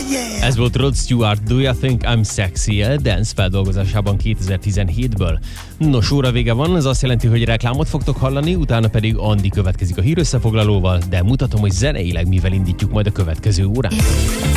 yeah! Ez volt Rod Stewart, Do You Think I'm Sexy? Dance feldolgozásában 2017-ből. Nos, óra vége van, ez azt jelenti, hogy reklámot fogtok hallani, utána pedig Andi következik a hírösszefoglalóval, de mutatom, hogy zeneileg mivel indítjuk majd a következő órát.